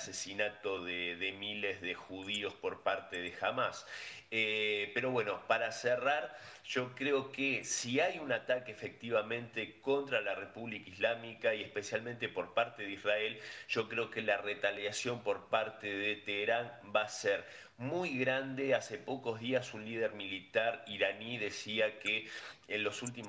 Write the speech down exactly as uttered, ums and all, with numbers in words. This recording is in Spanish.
asesinato de, de miles de judíos por parte de Hamas. Eh, pero bueno, para cerrar, yo creo que si hay un ataque efectivamente contra la República Islámica y especialmente por parte de Israel, yo creo que la retaliación por parte de Teherán va a ser muy grande. Hace pocos días un líder militar iraní decía que en los últimos